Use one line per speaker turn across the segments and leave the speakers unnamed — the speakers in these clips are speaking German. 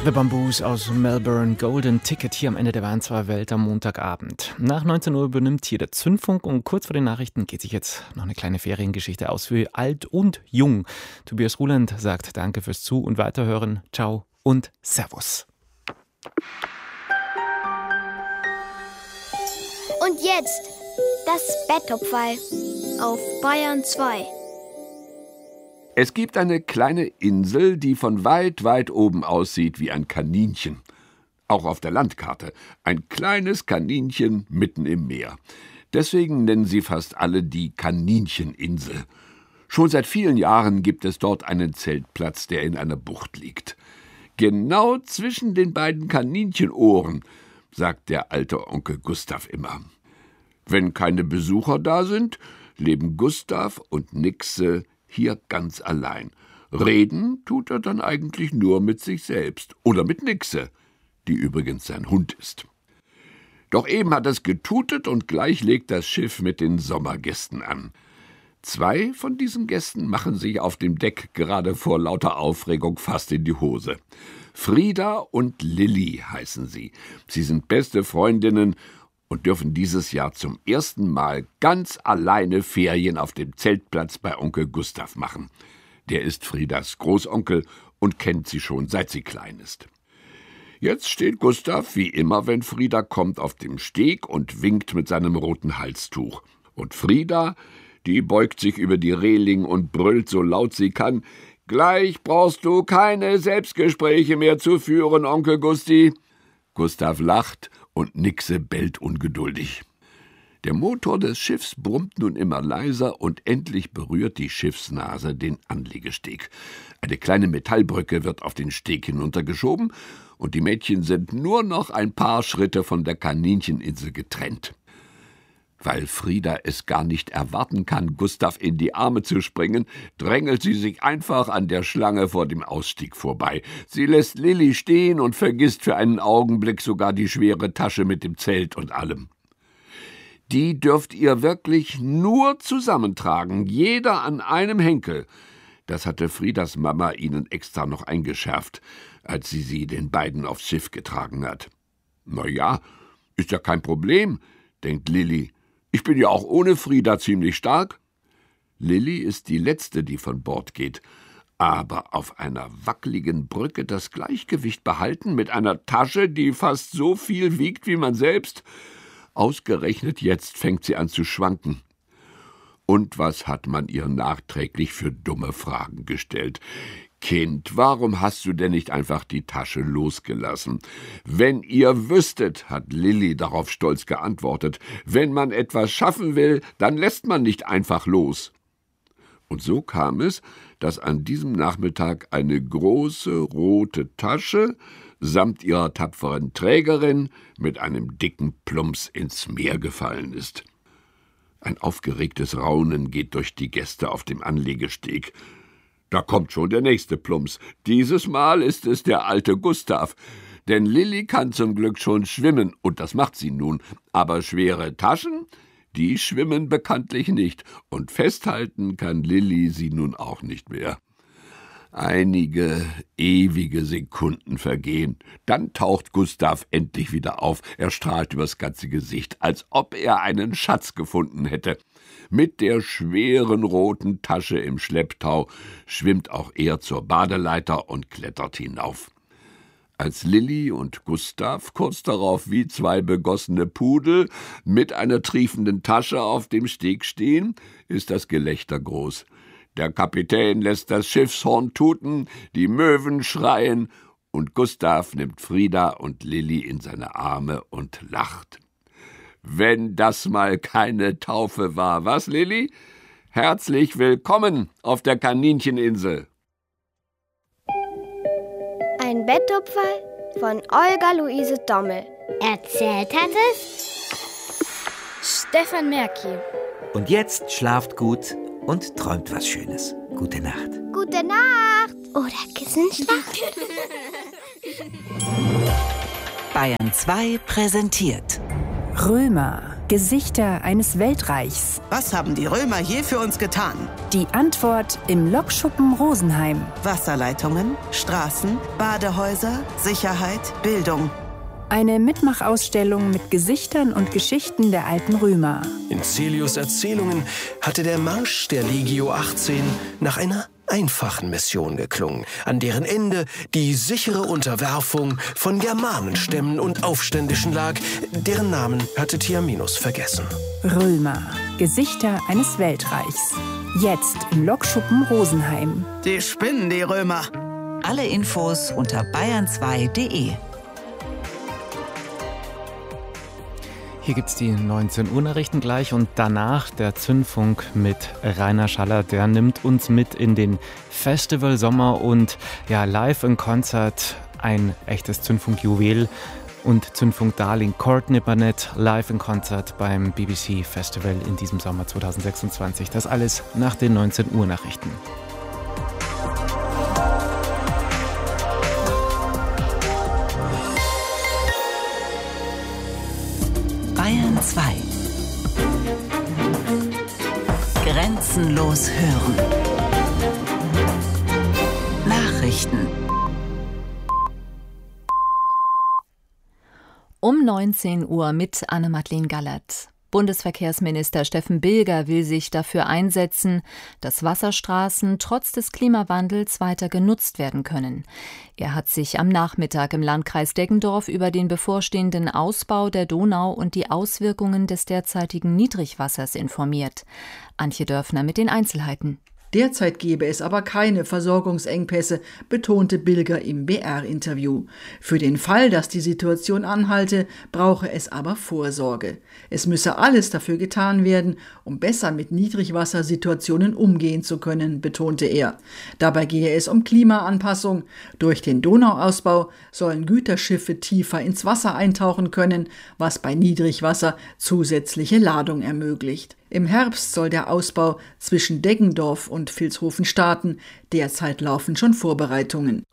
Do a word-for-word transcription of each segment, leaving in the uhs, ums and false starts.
The Bamboos aus Melbourne, Golden Ticket hier am Ende der Bayern zwei Welt am Montagabend. Nach neunzehn Uhr übernimmt hier der Zündfunk und kurz vor den Nachrichten geht sich jetzt noch eine kleine Feriengeschichte aus für alt und jung. Tobias Ruland sagt Danke fürs Zu- und Weiterhören. Ciao und Servus.
Und jetzt das Betttopferl auf Bayern zwei.
Es gibt eine kleine Insel, die von weit, weit oben aussieht wie ein Kaninchen. Auch auf der Landkarte. Ein kleines Kaninchen mitten im Meer. Deswegen nennen sie fast alle die Kanincheninsel. Schon seit vielen Jahren gibt es dort einen Zeltplatz, der in einer Bucht liegt. Genau zwischen den beiden Kaninchenohren, sagt der alte Onkel Gustav immer. Wenn keine Besucher da sind, leben Gustav und Nixe hier ganz allein. Reden tut er dann eigentlich nur mit sich selbst oder mit Nixe, die übrigens sein Hund ist. Doch eben hat es getutet und gleich legt das Schiff mit den Sommergästen an. Zwei von diesen Gästen machen sich auf dem Deck gerade vor lauter Aufregung fast in die Hose. Frieda und Lilli heißen sie. Sie sind beste Freundinnen und dürfen dieses Jahr zum ersten Mal ganz alleine Ferien auf dem Zeltplatz bei Onkel Gustav machen. Der ist Friedas Großonkel und kennt sie schon, seit sie klein ist. Jetzt steht Gustav, wie immer, wenn Frieda kommt, auf dem Steg und winkt mit seinem roten Halstuch. Und Frieda, die beugt sich über die Reling und brüllt so laut sie kann: »Gleich brauchst du keine Selbstgespräche mehr zu führen, Onkel Gusti.« Gustav lacht und Nixe bellt ungeduldig. Der Motor des Schiffs brummt nun immer leiser und endlich berührt die Schiffsnase den Anlegesteg. Eine kleine Metallbrücke wird auf den Steg hinuntergeschoben und die Mädchen sind nur noch ein paar Schritte von der Kanincheninsel getrennt. Weil Frieda es gar nicht erwarten kann, Gustav in die Arme zu springen, drängelt sie sich einfach an der Schlange vor dem Ausstieg vorbei. Sie lässt Lilli stehen und vergisst für einen Augenblick sogar die schwere Tasche mit dem Zelt und allem. Die dürft ihr wirklich nur zusammentragen, jeder an einem Henkel. Das hatte Friedas Mama ihnen extra noch eingeschärft, als sie sie den beiden aufs Schiff getragen hat. »Na ja, ist ja kein Problem«, denkt Lilli. »Ich bin ja auch ohne Frieda ziemlich stark.« Lilli ist die Letzte, die von Bord geht. Aber auf einer wackeligen Brücke das Gleichgewicht behalten mit einer Tasche, die fast so viel wiegt wie man selbst. Ausgerechnet jetzt fängt sie an zu schwanken. Und was hat man ihr nachträglich für dumme Fragen gestellt? »Kind, warum hast du denn nicht einfach die Tasche losgelassen?« »Wenn ihr wüsstet«, hat Lilli darauf stolz geantwortet, »wenn man etwas schaffen will, dann lässt man nicht einfach los.« Und so kam es, dass an diesem Nachmittag eine große rote Tasche samt ihrer tapferen Trägerin mit einem dicken Plumps ins Meer gefallen ist. Ein aufgeregtes Raunen geht durch die Gäste auf dem Anlegesteg. Da kommt schon der nächste Plumps. Dieses Mal ist es der alte Gustav. Denn Lilli kann zum Glück schon schwimmen, und das macht sie nun. Aber schwere Taschen, die schwimmen bekanntlich nicht. Und festhalten kann Lilli sie nun auch nicht mehr. Einige ewige Sekunden vergehen. Dann taucht Gustav endlich wieder auf. Er strahlt übers ganze Gesicht, als ob er einen Schatz gefunden hätte. Mit der schweren roten Tasche im Schlepptau schwimmt auch er zur Badeleiter und klettert hinauf. Als Lilli und Gustav kurz darauf wie zwei begossene Pudel mit einer triefenden Tasche auf dem Steg stehen, ist das Gelächter groß. Der Kapitän lässt das Schiffshorn tuten, die Möwen schreien und Gustav nimmt Frieda und Lilli in seine Arme und lacht. Wenn das mal keine Taufe war, was, Lilli? Herzlich willkommen auf der Kanincheninsel.
Ein Betttopferl von Olga Luise Dommel.
Erzählt hat es
Stefan Merki.
Und jetzt schlaft gut und träumt was Schönes. Gute Nacht.
Gute Nacht.
Oder Kissenschlacht.
Bayern zwei präsentiert
Römer,
Gesichter eines Weltreichs.
Was haben die Römer je für uns getan?
Die Antwort im Lokschuppen Rosenheim.
Wasserleitungen, Straßen, Badehäuser, Sicherheit, Bildung.
Eine Mitmachausstellung mit Gesichtern und Geschichten der alten Römer.
In Cälius' Erzählungen hatte der Marsch der Legio achtzehn nach einer einfachen Mission geklungen, an deren Ende die sichere Unterwerfung von Germanenstämmen und Aufständischen lag, deren Namen hatte Tiaminus vergessen.
Römer, Gesichter eines Weltreichs. Jetzt im Lokschuppen Rosenheim.
Die spinnen, die Römer.
Alle Infos unter bayern zwei punkt de.
Hier gibt's die neunzehn Uhr Nachrichten gleich und danach der Zündfunk mit Rainer Schaller. Der nimmt uns mit in den Festival-Sommer und ja, live im Konzert ein echtes Zündfunk-Juwel und Zündfunk-Darling Courtney Barnett live im Konzert beim B B C Festival in diesem Sommer zweitausendsechsundzwanzig. Das alles nach den neunzehn Uhr Nachrichten.
Bayern zwei. Grenzenlos hören. Nachrichten.
Um neunzehn Uhr mit Anne-Madeleine Gallert. Bundesverkehrsminister Steffen Bilger will sich dafür einsetzen, dass Wasserstraßen trotz des Klimawandels weiter genutzt werden können. Er hat sich am Nachmittag im Landkreis Deggendorf über den bevorstehenden Ausbau der Donau und die Auswirkungen des derzeitigen Niedrigwassers informiert. Antje Dörfner mit den Einzelheiten.
Derzeit gebe es aber keine Versorgungsengpässe, betonte Bilger im B R-Interview. Für den Fall, dass die Situation anhalte, brauche es aber Vorsorge. Es müsse alles dafür getan werden, um besser mit Niedrigwassersituationen umgehen zu können, betonte er. Dabei gehe es um Klimaanpassung. Durch den Donauausbau sollen Güterschiffe tiefer ins Wasser eintauchen können, was bei Niedrigwasser zusätzliche Ladung ermöglicht. Im Herbst soll der Ausbau zwischen Deggendorf und Vilshofen starten. Derzeit laufen schon Vorbereitungen.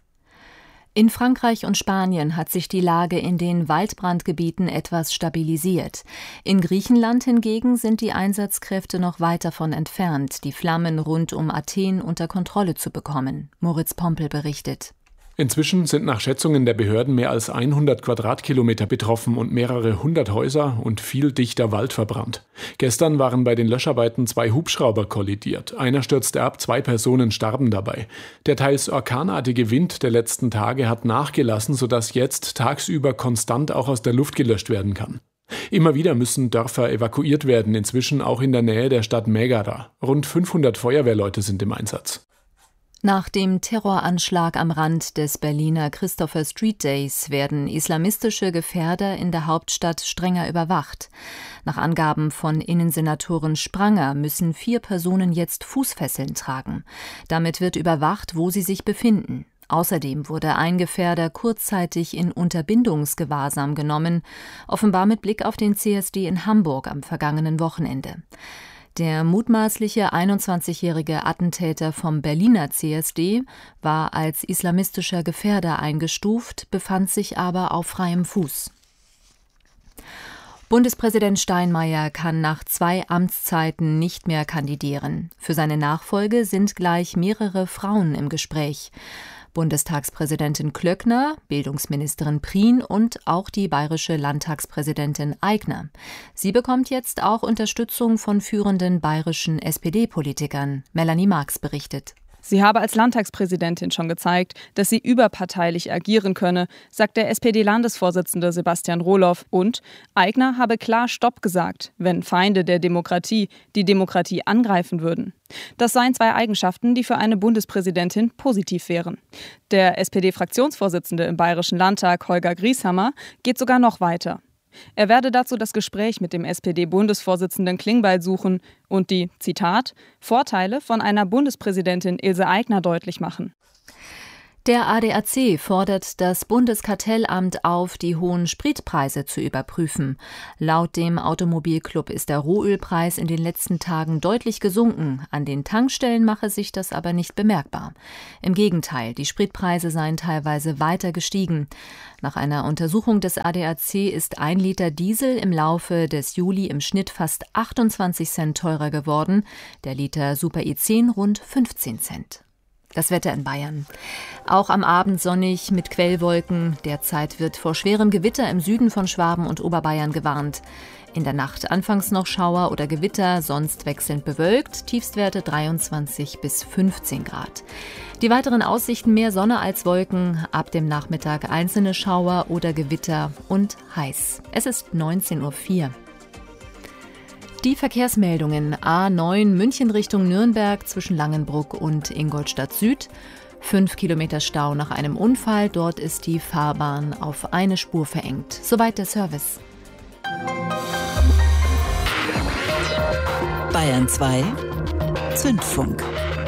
In Frankreich und Spanien hat sich die Lage in den Waldbrandgebieten etwas stabilisiert. In Griechenland hingegen sind die Einsatzkräfte noch weit davon entfernt, die Flammen rund um Athen unter Kontrolle zu bekommen. Moritz Pompel berichtet.
Inzwischen sind nach Schätzungen der Behörden mehr als hundert Quadratkilometer betroffen und mehrere hundert Häuser und viel dichter Wald verbrannt. Gestern waren bei den Löscharbeiten zwei Hubschrauber kollidiert. Einer stürzte ab, zwei Personen starben dabei. Der teils orkanartige Wind der letzten Tage hat nachgelassen, sodass jetzt tagsüber konstant auch aus der Luft gelöscht werden kann. Immer wieder müssen Dörfer evakuiert werden, inzwischen auch in der Nähe der Stadt Megara. Rund fünfhundert Feuerwehrleute sind im Einsatz.
Nach dem Terroranschlag am Rand des Berliner Christopher Street Days werden islamistische Gefährder in der Hauptstadt strenger überwacht. Nach Angaben von Innensenatorin Spranger müssen vier Personen jetzt Fußfesseln tragen. Damit wird überwacht, wo sie sich befinden. Außerdem wurde ein Gefährder kurzzeitig in Unterbindungsgewahrsam genommen, offenbar mit Blick auf den C S D in Hamburg am vergangenen Wochenende. Der mutmaßliche einundzwanzigjährige Attentäter vom Berliner C S D war als islamistischer Gefährder eingestuft, befand sich aber auf freiem Fuß. Bundespräsident Steinmeier kann nach zwei Amtszeiten nicht mehr kandidieren. Für seine Nachfolge sind gleich mehrere Frauen im Gespräch. Bundestagspräsidentin Klöckner, Bildungsministerin Prien und auch die bayerische Landtagspräsidentin Aigner. Sie bekommt jetzt auch Unterstützung von führenden bayerischen S P D-Politikern. Melanie Marx berichtet.
Sie habe als Landtagspräsidentin schon gezeigt, dass sie überparteilich agieren könne, sagt der S P D-Landesvorsitzende Sebastian Rohloff. Und Aigner habe klar Stopp gesagt, wenn Feinde der Demokratie die Demokratie angreifen würden. Das seien zwei Eigenschaften, die für eine Bundespräsidentin positiv wären. Der S P D-Fraktionsvorsitzende im Bayerischen Landtag, Holger Grieshammer, geht sogar noch weiter. Er werde dazu das Gespräch mit dem S P D-Bundesvorsitzenden Klingbeil suchen und die, Zitat, Vorteile von einer Bundespräsidentin Ilse Aigner deutlich machen.
Der A D A C fordert das Bundeskartellamt auf, die hohen Spritpreise zu überprüfen. Laut dem Automobilclub ist der Rohölpreis in den letzten Tagen deutlich gesunken. An den Tankstellen mache sich das aber nicht bemerkbar. Im Gegenteil, die Spritpreise seien teilweise weiter gestiegen. Nach einer Untersuchung des A D A C ist ein Liter Diesel im Laufe des Juli im Schnitt fast achtundzwanzig Cent teurer geworden, der Liter Super I zehn rund fünfzehn Cent. Das Wetter in Bayern. Auch am Abend sonnig mit Quellwolken. Derzeit wird vor schwerem Gewitter im Süden von Schwaben und Oberbayern gewarnt. In der Nacht anfangs noch Schauer oder Gewitter, sonst wechselnd bewölkt. Tiefstwerte dreiundzwanzig bis fünfzehn Grad. Die weiteren Aussichten: mehr Sonne als Wolken. Ab dem Nachmittag einzelne Schauer oder Gewitter und heiß. Es ist neunzehn Uhr vier. Die Verkehrsmeldungen: A neun München Richtung Nürnberg zwischen Langenbruck und Ingolstadt Süd. Fünf Kilometer Stau nach einem Unfall. Dort ist die Fahrbahn auf eine Spur verengt. Soweit der Service.
Bayern zwei Zündfunk.